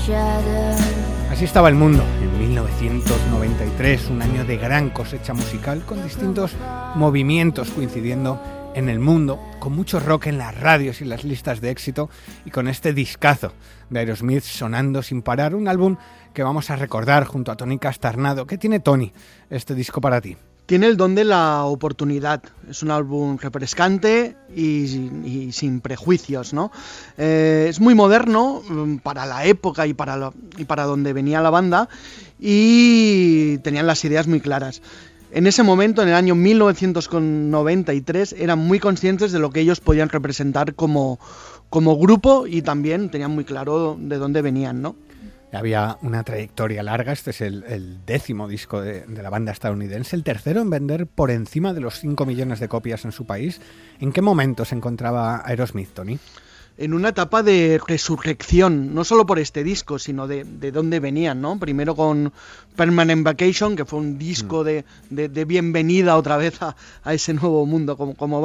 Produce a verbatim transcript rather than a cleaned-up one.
Así estaba el mundo en mil novecientos noventa y tres, un año de gran cosecha musical con distintos movimientos coincidiendo en el mundo, con mucho rock en las radios y las listas de éxito y con este discazo de Aerosmith sonando sin parar, un álbum que vamos a recordar junto a Tony Castarnado. ¿Qué tiene Tony este disco para ti? Tiene el don de la oportunidad, es un álbum refrescante y, y sin prejuicios, ¿no? Eh, es muy moderno para la época y para, lo, y para donde venía la banda y tenían las ideas muy claras. En ese momento, en el año mil novecientos noventa y tres, eran muy conscientes de lo que ellos podían representar como, como grupo y también tenían muy claro de dónde venían, ¿no? Había una trayectoria larga, este es el, el décimo disco de, de la banda estadounidense, el tercero en vender por encima de los cinco millones de copias en su país. ¿En qué momento se encontraba Aerosmith, Tony? En una etapa de resurrección, no solo por este disco, sino de, de dónde venían, ¿no? Primero con Permanent Vacation, que fue un disco mm. de, de, de bienvenida otra vez a, a ese nuevo mundo como, como